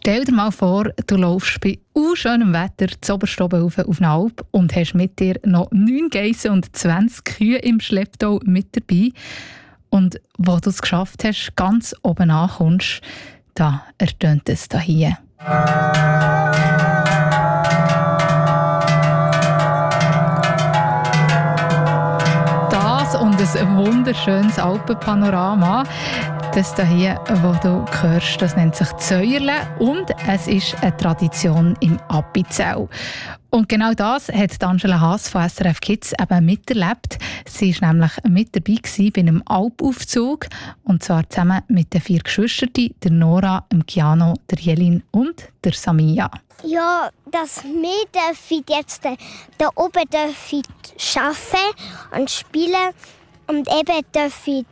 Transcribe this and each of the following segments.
Stell dir mal vor, du läufst bei schönem Wetter zuoberst oben auf eine Alp und hast mit dir noch 9 Geissen und 20 Kühe im Schlepptau mit dabei. Und wo du es geschafft hast, ganz oben ankommst, da ertönt es hier. Das und ein wunderschönes Alpenpanorama. Das hier, wo du hörst, das nennt sich Zäuerle und es ist eine Tradition im Appenzell. Und genau das hat Angela Haas von SRF Kids eben miterlebt. Sie war nämlich mit dabei bei einem Alpaufzug und zwar zusammen mit den 4 Geschwistern, der Nora, dem Kiano, der Jelin und der Samia. Ja, dass wir jetzt da oben arbeiten und spielen und eben dürfen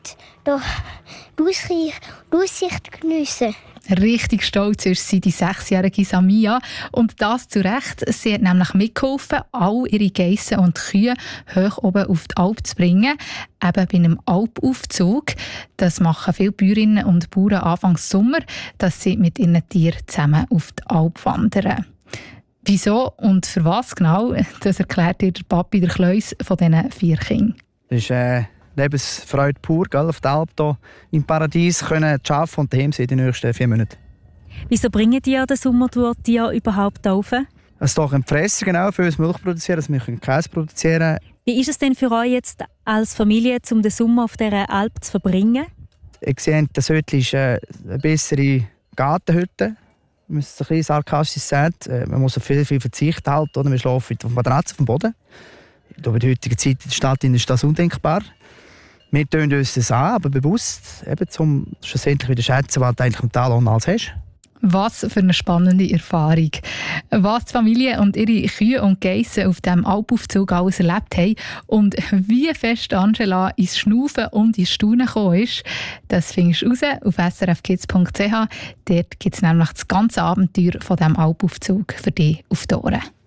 die Aussicht geniessen. Richtig stolz ist sie, die 6-jährige Samia. Und das zu Recht. Sie hat nämlich mitgeholfen, all ihre Geissen und Kühe hoch oben auf die Alp zu bringen. Eben bei einem Alpaufzug. Das machen viele Bäuerinnen und Bauern Anfang Sommer, dass sie mit ihren Tieren zusammen auf die Alp wandern. Wieso und für was genau, das erklärt ihr der Papi, der Kleus, von diesen 4 Kindern. Das ist Lebensfreude pur, gell? Auf der Alp hier im Paradies können arbeiten und daheim sein in den nächsten 4 Monaten. Wieso bringen die den Sommer durch die überhaupt rauf? Es ist doch ein Fressen genau für uns Milch produzieren, dass wir Käse produzieren können. Wie ist es denn für euch jetzt als Familie, um den Sommer auf dieser Alp zu verbringen? Ihr seht, das Hütte ist eine bessere Gartenhütte. Wenn man es ein bisschen sarkastisch sagt, man muss auf viel verzichten. Halt, oder? Wir schlafen auf Matratzen auf dem Boden. In der heutigen Zeit in der Stadt ist das undenkbar. Wir tun uns das an, aber bewusst, um schlussendlich wieder zu schätzen, was du eigentlich im Tal alles hast. Was für eine spannende Erfahrung. Was die Familie und ihre Kühe und Geissen auf diesem Alpaufzug alles erlebt haben und wie fest Angela ins Schnaufen und ins Staunen gekommen ist, das findest du raus auf srfkids.ch. Dort gibt es nämlich das ganze Abenteuer von diesem Alpaufzug für dich auf die Ohren.